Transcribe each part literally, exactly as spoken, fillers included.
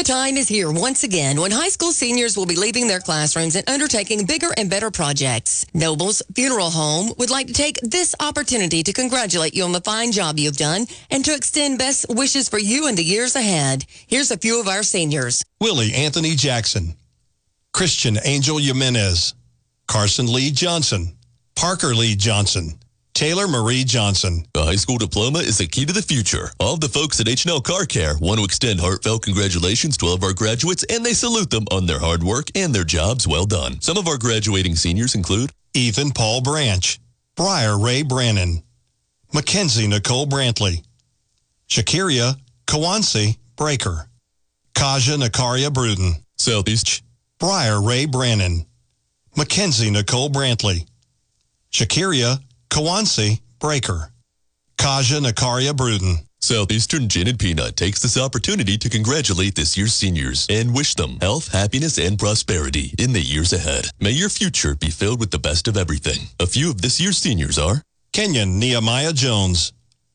The time is here once again when high school seniors will be leaving their classrooms and undertaking bigger and better projects. Noble's Funeral Home would like to take this opportunity to congratulate you on the fine job you've done and to extend best wishes for you in the years ahead. Here's a few of our seniors. Willie Anthony Jackson, Christian Angel Jimenez, Carson Lee Johnson, Parker Lee Johnson, Taylor Marie Johnson. A high school diploma is the key to the future. All of the folks at H and L Car Care want to extend heartfelt congratulations to all of our graduates, and they salute them on their hard work and their jobs well done. Some of our graduating seniors include Ethan Paul Branch, Briar Ray Brannon, Mackenzie Nicole Brantley, Shakiria Kawansi Breaker, Kaja Nakaria Bruden, Southeast Briar Ray Brannon, Mackenzie Nicole Brantley, Shakiria Kawansi Breaker, Kaja Nakaria Bruden. Southeastern Gin and Peanut takes this opportunity to congratulate this year's seniors and wish them health, happiness, and prosperity in the years ahead. May your future be filled with the best of everything. A few of this year's seniors are Kenyon Nehemiah Jones,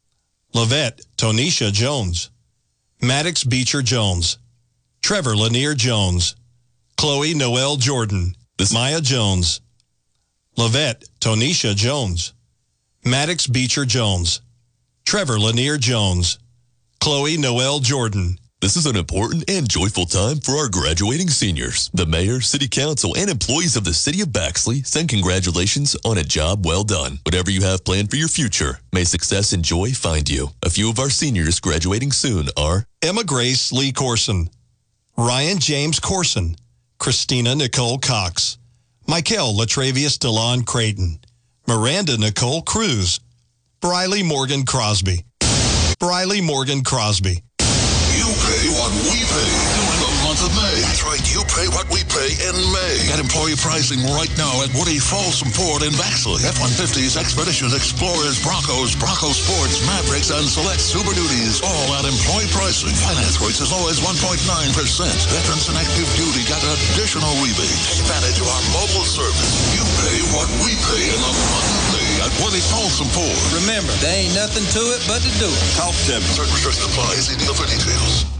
Lavette Tonisha Jones, Maddox Beecher Jones, Trevor Lanier Jones, Chloe Noel Jordan, Maya Jones, Lavette Tonisha Jones, Maddox Beecher Jones, Trevor Lanier Jones, Chloe Noel Jordan. This is an important and joyful time for our graduating seniors. The mayor, city council, and employees of the city of Baxley send congratulations on a job well done. Whatever you have planned for your future, may success and joy find you. A few of our seniors graduating soon are Emma Grace Lee Corson, Ryan James Corson, Christina Nicole Cox, Michael Latravius DeLon Creighton, Miranda Nicole Cruz, Briley Morgan Crosby, Briley Morgan Crosby. You pay what we pay during the month of May. That's right, you pay what we pay in May. Get employee pricing right now at Woody Folsom Ford in Baxley. F one fifties, Expeditions, Explorers, Broncos, Bronco Sports, Mavericks, and select Super Duties, all at employee pricing. Finance rates as low as one point nine percent. Veterans and active duty got additional rebates. Advantage of our mobile service. You pay what we pay in the month of May at Woody Folsom Ford. Remember, there ain't nothing to it but to do it. Talk to me. Certain restrictions apply. See deal for details.